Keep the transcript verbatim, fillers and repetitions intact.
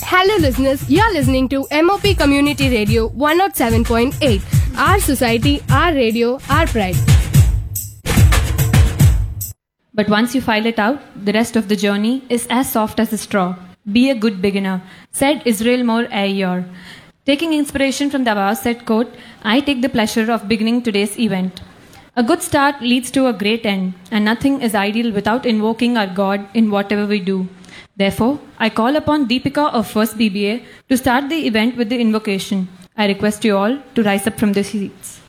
Hello listeners, you are listening to M O P Community Radio one oh seven point eight. Our society, our radio, our pride. But once you file it out, the rest of the journey is as soft as a straw. Be a good beginner, said Israel Moore Ayer. Taking inspiration from the above said quote, I take the pleasure of beginning today's event. A good start leads to a great end, and nothing is ideal without invoking our God in whatever we do. Therefore, I call upon Deepika of First B B A to start the event with the invocation. I request you all to rise up from the seats.